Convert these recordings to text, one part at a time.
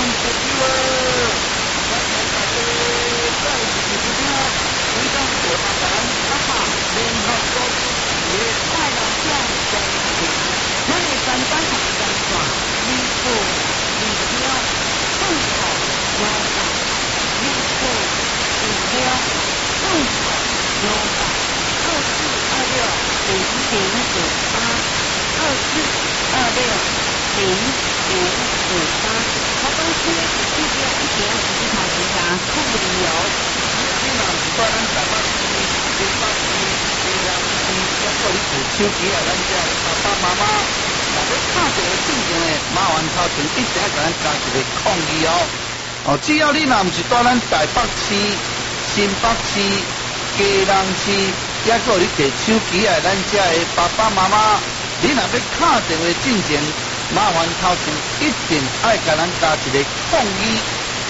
手机啊，咱遮爸爸妈妈，若要拍这个进前的麻烦头前，一定要甲咱加一个抗议哦。哦，只要你若毋是住咱台北市、新北市、嘉南市，也搁有你摕手机啊，咱遮的爸爸妈妈，你若要拍电话进前，麻烦头前一定要甲咱加一个抗议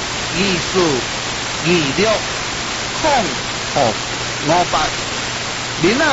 2426控号580224260058。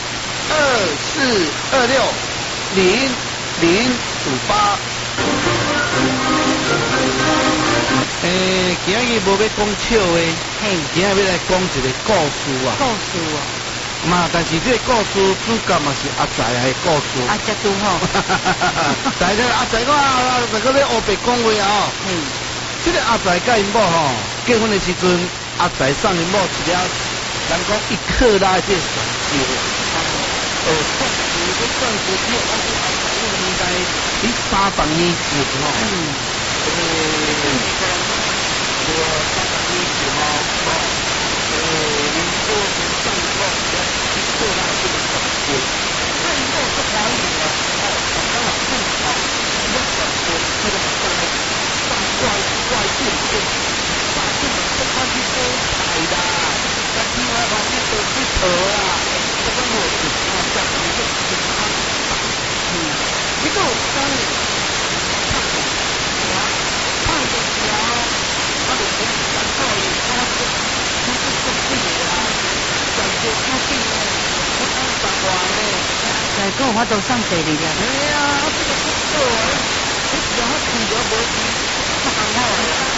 今日无要讲笑话，今日要来讲一个故事啊。 故事哦。 嘛，但是这个故事主角嘛是阿财的故事。 阿才拄好。 大家阿财我搁咧黑白讲话啊。这个阿财甲因某吼结婚的时阵，阿财送因某一了，人讲1克拉的这手机。算是只有我是阿财，应该你30年前吼。我30年前吼，民国上以后1克拉这个手机，那以后是怀疑了，刚好正好那个手机这个上怪电线，把这个这关系都踩的，但另外方面都不妥啊。这个我是啊，这样一个情况，一个当然胖的条，他的身材高一他是做事的啦，感觉他是我刚讲完嘞， 再讲我都上第二了。 哎呀，这个不错啊，这然后苦的无比，不好啊。